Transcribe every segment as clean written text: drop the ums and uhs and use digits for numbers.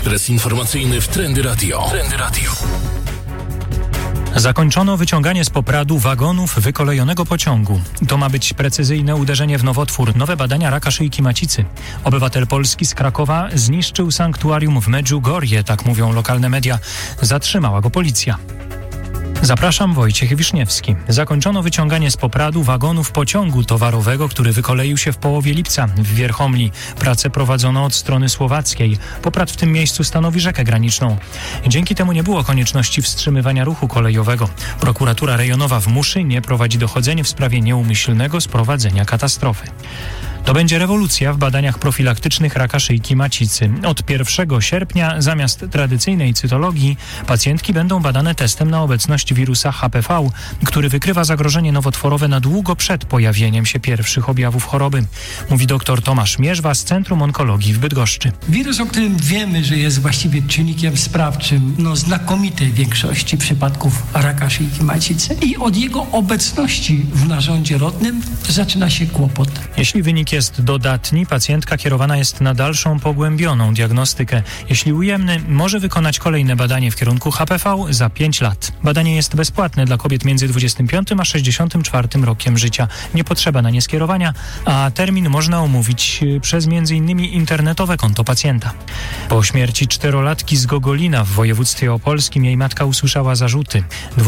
Ekspres informacyjny w Trendy Radio. Zakończono wyciąganie z popradu wagonów wykolejonego pociągu. To ma być precyzyjne uderzenie w nowotwór. Nowe badania raka szyjki macicy. Obywatel Polski z Krakowa zniszczył sanktuarium w Medjugorje, tak mówią lokalne media. Zatrzymała go policja. Zapraszam, Wojciech Wiszniewski. Zakończono wyciąganie z popradu wagonów pociągu towarowego, który wykoleił się w połowie lipca w Wierchomli. Prace prowadzono od strony słowackiej. Poprad w tym miejscu stanowi rzekę graniczną. Dzięki temu nie było konieczności wstrzymywania ruchu kolejowego. Prokuratura rejonowa w Muszynie prowadzi dochodzenie w sprawie nieumyślnego sprowadzenia katastrofy. To będzie rewolucja w badaniach profilaktycznych raka szyjki macicy. Od 1 sierpnia zamiast tradycyjnej cytologii pacjentki będą badane testem na obecność wirusa HPV, który wykrywa zagrożenie nowotworowe na długo przed pojawieniem się pierwszych objawów choroby. Mówi dr Tomasz Mierzwa z Centrum Onkologii w Bydgoszczy. Wirus, o którym wiemy, że jest właściwie czynnikiem sprawczym znakomitej większości przypadków raka szyjki macicy i od jego obecności w narządzie rodnym zaczyna się kłopot. Jeśli wynik jest dodatni, pacjentka kierowana jest na dalszą pogłębioną diagnostykę. Jeśli ujemny, może wykonać kolejne badanie w kierunku HPV za 5 lat. Badanie jest bezpłatne dla kobiet między 25 a 64 rokiem życia. Nie potrzeba na nie skierowania, a termin można omówić przez m.in. internetowe konto pacjenta. Po śmierci 4-latki z Gogolina w województwie opolskim jej matka usłyszała zarzuty.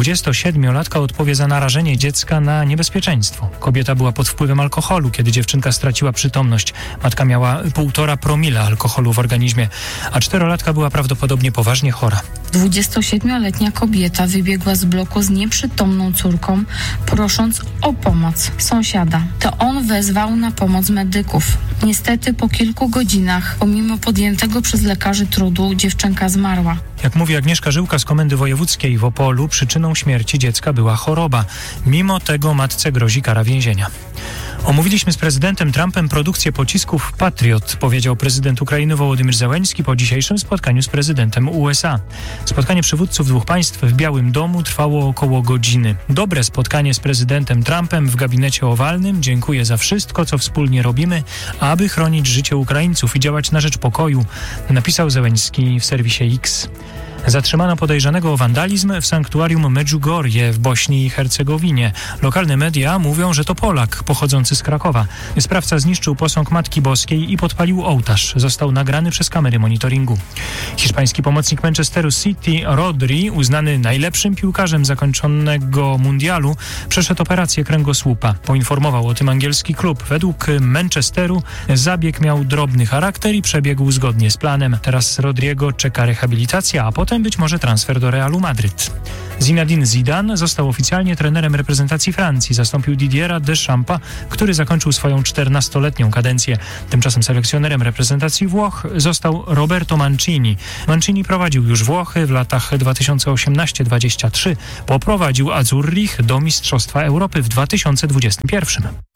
27-latka odpowie za narażenie dziecka na niebezpieczeństwo. Kobieta była pod wpływem alkoholu, kiedy dziewczynka straciła przytomność. Matka miała 1,5 promila alkoholu w organizmie, a 4-latka była prawdopodobnie poważnie chora. 27-letnia kobieta wybiegła z bloku z nieprzytomną córką, prosząc o pomoc sąsiada. To on wezwał na pomoc medyków. Niestety po kilku godzinach, pomimo podjętego przez lekarzy trudu, dziewczynka zmarła. Jak mówi Agnieszka Żyłka z Komendy Wojewódzkiej w Opolu, przyczyną śmierci dziecka była choroba. Mimo tego matce grozi kara więzienia. Omówiliśmy z prezydentem Trumpem produkcję pocisków Patriot, powiedział prezydent Ukrainy Wołodymyr Zełenski po dzisiejszym spotkaniu z prezydentem USA. Spotkanie przywódców dwóch państw w Białym Domu trwało około godziny. Dobre spotkanie z prezydentem Trumpem w gabinecie owalnym. Dziękuję za wszystko, co wspólnie robimy, aby chronić życie Ukraińców i działać na rzecz pokoju, napisał Zełenski w serwisie X. Zatrzymano podejrzanego o wandalizm w sanktuarium Medjugorje w Bośni i Hercegowinie. Lokalne media mówią, że to Polak pochodzący z Krakowa. Sprawca zniszczył posąg Matki Boskiej i podpalił ołtarz. Został nagrany przez kamery monitoringu. Hiszpański pomocnik Manchesteru City Rodri, uznany najlepszym piłkarzem zakończonego mundialu, przeszedł operację kręgosłupa. Poinformował o tym angielski klub. Według Manchesteru zabieg miał drobny charakter i przebiegł zgodnie z planem. Teraz Rodriego czeka rehabilitacja, a potem być może transfer do Realu Madryt. Zinedine Zidane został oficjalnie trenerem reprezentacji Francji. Zastąpił Didiera Deschampa, który zakończył swoją 14-letnią kadencję. Tymczasem selekcjonerem reprezentacji Włoch został Roberto Mancini. Mancini prowadził już Włochy w latach 2018-23. Poprowadził Azzurrich do Mistrzostwa Europy w 2021.